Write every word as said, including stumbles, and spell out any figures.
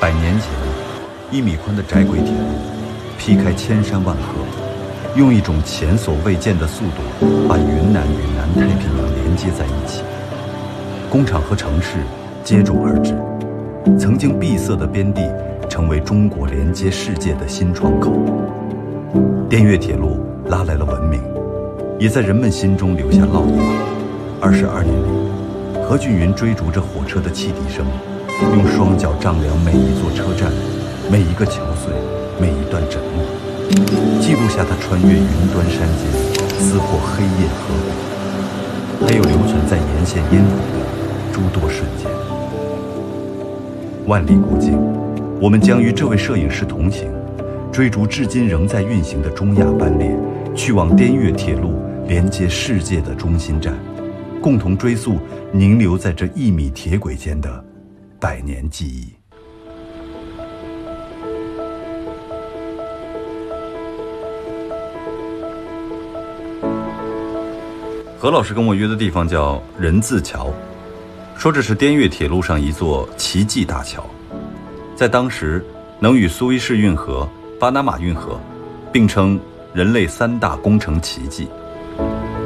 百年前，一米宽的窄轨铁路劈开千山万壑，用一种前所未见的速度把云南与南太平洋连接在一起。工厂和城市接踵而至，曾经闭塞的边地成为中国连接世界的新窗口。滇越铁路拉来了文明，也在人们心中留下烙印。二十二年里，何俊云追逐着火车的汽笛声，用双脚丈量每一座车站、每一个桥隧、每一段枕木，记录下他穿越云端山间、撕破黑夜河谷，还有留存在沿线烟火的诸多瞬间。万里国境，我们将与这位摄影师同行，追逐至今仍在运行的中亚班列，去往滇越铁路连接世界的中心站，共同追溯凝留在这一米铁轨间的百年记忆。何老师跟我约的地方叫人字桥，说这是滇越铁路上一座奇迹大桥，在当时能与苏伊士运河、巴拿马运河并称人类三大工程奇迹。